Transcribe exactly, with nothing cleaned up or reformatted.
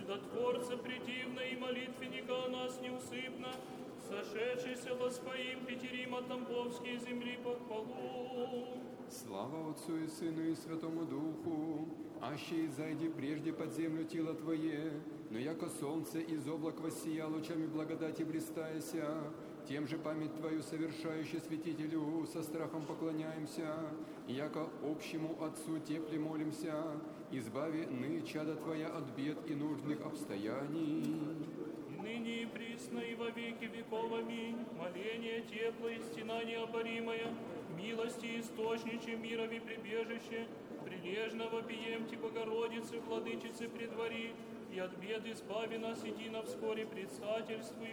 чудотворца предивно и молитвенника о нас неусыпно, сошедшийся воспоим Петерима Тамбовские земли похвалу. Слава Отцу и Сыну и Святому Духу, аще и зайди прежде под землю тело Твое, но яко солнце из облак воссия лучами благодати блистаяся, тем же память Твою совершающий святителю со страхом поклоняемся, и яко общему Отцу тепле молимся, избави ны чада Твоя от бед и нужных обстояний. И ныне и присно и во веки веков. Аминь. Моление теплое, стена необоримая, милости источниче, мирови прибежище, прилежно вопиемте Богородице, Владычице предвари, и от бед избави нас, едино вскоре предстательствующей.